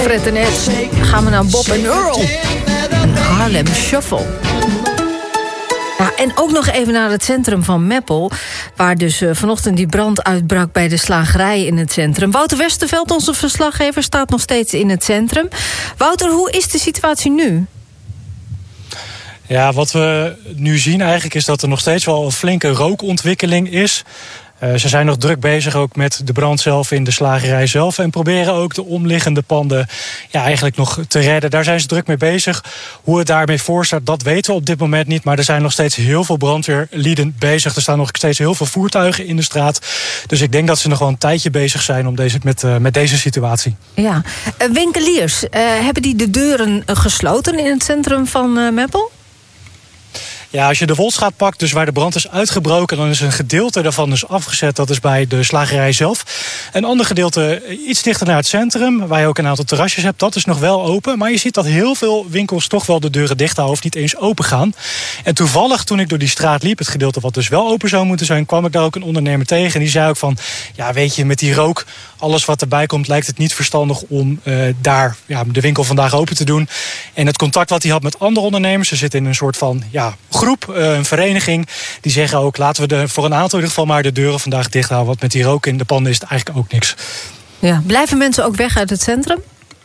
Fred en Ed. Dan gaan we naar Bob en Earl. Een Harlem Shuffle. Ja, en ook nog even naar het centrum van Meppel, waar dus vanochtend die brand uitbrak bij de slagerij in het centrum. Wouter Westerveld, onze verslaggever, staat nog steeds in het centrum. Wouter, hoe is de situatie nu? Ja, wat we nu zien eigenlijk is dat er nog steeds wel een flinke rookontwikkeling is. Ze zijn nog druk bezig ook met de brand zelf in de slagerij zelf. En proberen ook de omliggende panden eigenlijk nog te redden. Daar zijn ze druk mee bezig. Hoe het daarmee voorstaat, dat weten we op dit moment niet. Maar er zijn nog steeds heel veel brandweerlieden bezig. Er staan nog steeds heel veel voertuigen in de straat. Dus ik denk dat ze nog wel een tijdje bezig zijn om met deze situatie. Ja. Winkeliers, hebben die de deuren gesloten in het centrum van Meppel? Ja, als je de Wolsgaat pakt, dus waar de brand is uitgebroken, dan is een gedeelte daarvan dus afgezet. Dat is bij de slagerij zelf. Een ander gedeelte iets dichter naar het centrum, waar je ook een aantal terrasjes hebt, dat is nog wel open. Maar je ziet dat heel veel winkels toch wel de deuren dicht houden of niet eens open gaan. En toevallig, toen ik door die straat liep, het gedeelte wat dus wel open zou moeten zijn, kwam ik daar ook een ondernemer tegen. En die zei ook van, ja, weet je, met die rook, alles wat erbij komt, lijkt het niet verstandig om daar de winkel vandaag open te doen. En het contact wat hij had met andere ondernemers, ze zitten in een soort van groep, een vereniging, die zeggen ook, laten we voor een aantal in ieder geval maar de deuren vandaag dicht houden. Want met die rook in de panden is het eigenlijk ook niks. Ja, blijven mensen ook weg uit het centrum?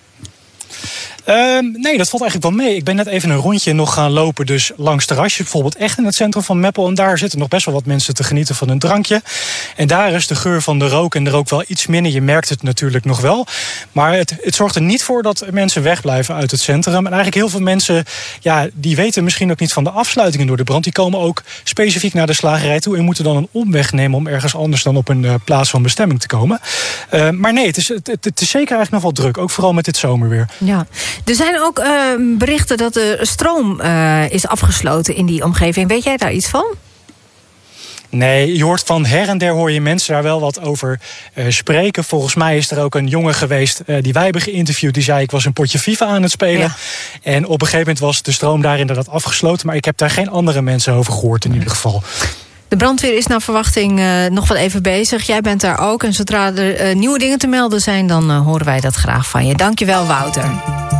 Nee, dat valt eigenlijk wel mee. Ik ben net even een rondje nog gaan lopen, dus langs terrasjes, bijvoorbeeld echt in het centrum van Meppel. En daar zitten nog best wel wat mensen te genieten van een drankje. En daar is de geur van de rook en de rook wel iets minder. Je merkt het natuurlijk nog wel. Maar het zorgt er niet voor dat mensen wegblijven uit het centrum. En eigenlijk heel veel mensen, die weten misschien ook niet van de afsluitingen door de brand. Die komen ook specifiek naar de slagerij toe en moeten dan een omweg nemen om ergens anders dan op een plaats van bestemming te komen. Maar nee, het is zeker eigenlijk nog wel druk. Ook vooral met dit zomerweer. Ja. Er zijn ook berichten dat de stroom is afgesloten in die omgeving. Weet jij daar iets van? Nee, je hoort van her en der hoor je mensen daar wel wat over spreken. Volgens mij is er ook een jongen geweest die wij hebben geïnterviewd. Die zei, ik was een potje FIFA aan het spelen. Ja. En op een gegeven moment was de stroom daar inderdaad afgesloten. Maar ik heb daar geen andere mensen over gehoord in ieder geval. De brandweer is naar verwachting nog wel even bezig. Jij bent daar ook. En zodra er nieuwe dingen te melden zijn, dan horen wij dat graag van je. Dankjewel, Wouter.